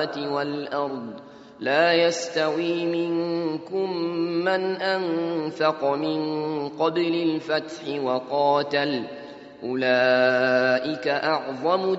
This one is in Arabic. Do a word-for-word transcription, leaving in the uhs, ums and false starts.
والأرض لا يستوي منكم من أنفق من قبل الفتح وقاتل أولئك أعظم